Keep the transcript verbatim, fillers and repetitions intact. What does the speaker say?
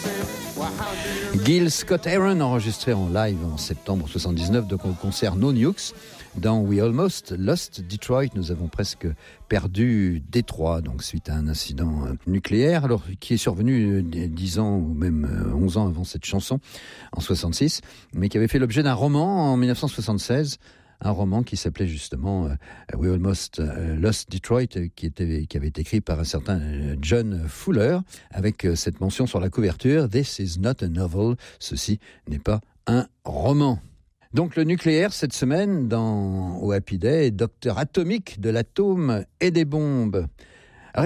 Gil Scott-Heron, enregistré en live en septembre soixante-dix-neuf, donc au concert No Nukes. Dans We Almost Lost Detroit, nous avons presque perdu Détroit, donc suite à un incident nucléaire, alors qui est survenu dix ans ou même onze ans avant cette chanson, en soixante-six, mais qui avait fait l'objet d'un roman en dix-neuf cent soixante-seize. Un roman qui s'appelait justement uh, We Almost uh, Lost Detroit, qui, était, qui avait été écrit par un certain John Fuller, avec uh, cette mention sur la couverture « This is not a novel », ceci n'est pas un roman. Donc le nucléaire, cette semaine, dans au Happy Day, docteur atomique de l'atome et des bombes.